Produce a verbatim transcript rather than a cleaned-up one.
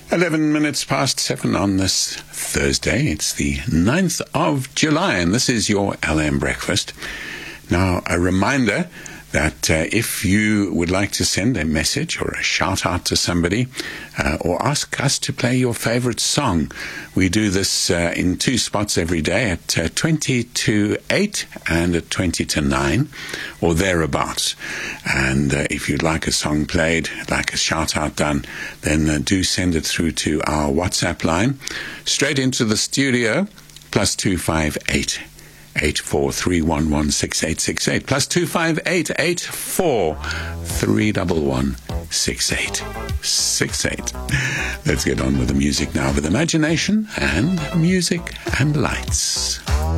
eleven minutes past seven on this Thursday. It's the ninth of July, and this is your L M Breakfast. Now, a reminder that uh, if you would like to send a message or a shout out to somebody uh, or ask us to play your favorite song, we do this uh, in two spots every day at uh, twenty to eight and at twenty to nine or thereabouts. And uh, if you'd like a song played, like a shout out done, then uh, do send it through to our WhatsApp line straight into the studio, plus two five eight eight four three one one six eight six eight, plus two five eight eight four three one one six eight six eight. Let's get on with the music now with imagination and music and lights.